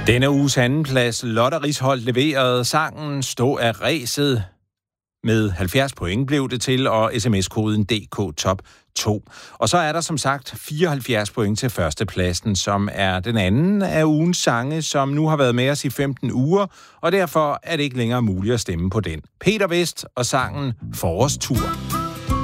Denne uges andenplads Lotte Risholt leverede sangen Stå af ræset. Med 70 point blev det til, og sms-koden DK Top 2. Og så er der som sagt 74 point til førstepladsen, som er den anden af ugens sange, som nu har været med os i 15 uger, og derfor er det ikke længere muligt at stemme på den. Peter Vest og sangen Forårstur.